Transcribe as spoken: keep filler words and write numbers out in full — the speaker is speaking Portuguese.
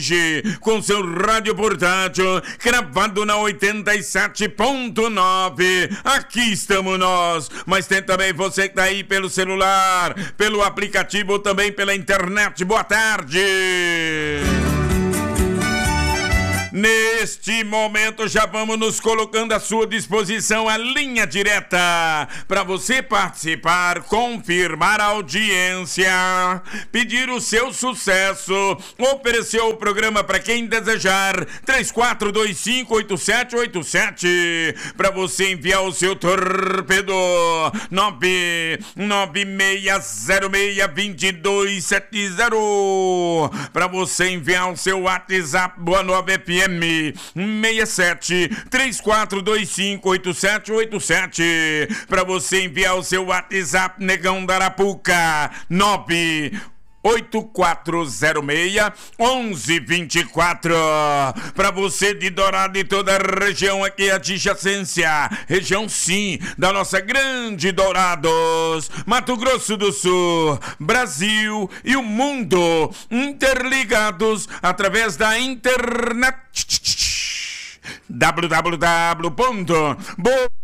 hoje com seu rádio portátil gravado na oitenta e sete ponto nove. Aqui estamos nós, mas tem também você que tá aí pelo celular, pelo aplicativo, também pela internet. Boa tarde. Neste momento já vamos nos colocando à sua disposição a linha direta para você participar, confirmar a audiência, pedir o seu sucesso, oferecer o programa para quem desejar. Três quatro dois cinco oito sete oito sete para você enviar o seu torpedo. nove nove seis zero seis dois dois sete zero para você enviar o seu WhatsApp. Boa Nova F M seis sete três quatro dois cinco oito sete oito sete para você enviar o seu WhatsApp, Negão da Arapuca, nove oito quatro zero seis um um dois quatro. Para você de Dourado e toda a região aqui adjacência, região sim da nossa grande Dourados, Mato Grosso do Sul, Brasil e o mundo interligados através da internet. w w w ponto